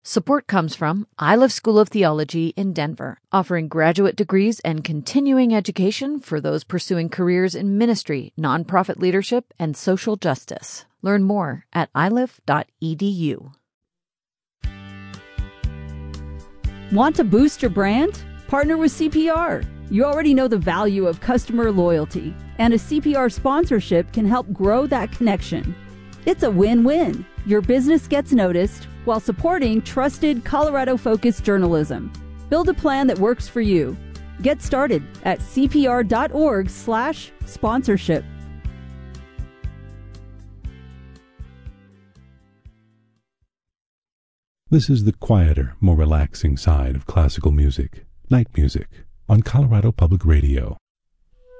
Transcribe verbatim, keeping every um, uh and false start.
Support comes from Iliff School of Theology in Denver, offering graduate degrees and continuing education for those pursuing careers in ministry, nonprofit leadership, and social justice. Learn more at iliff dot e d u. Want to boost your brand? Partner with C P R. You already know the value of customer loyalty, and a C P R sponsorship can help grow that connection. It's a win-win. Your business gets noticed while supporting trusted Colorado-focused journalism. Build a plan that works for you. Get started at c p r dot org slash sponsorship. This is the quieter, more relaxing side of classical music, night music, on Colorado Public Radio.